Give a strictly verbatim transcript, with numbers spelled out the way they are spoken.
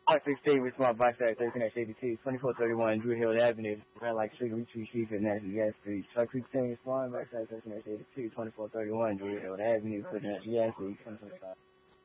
Park State with my box at thirteen eighty-two, twenty-four thirty-one Drew Hill Avenue, Red Light Street, Reach Receive at National Gas Street. Truck Creek Senior Spawn, box at thirteen eighty-two, twenty-four thirty-one Drew Hill Avenue, National Gas Street, twenty twenty-five.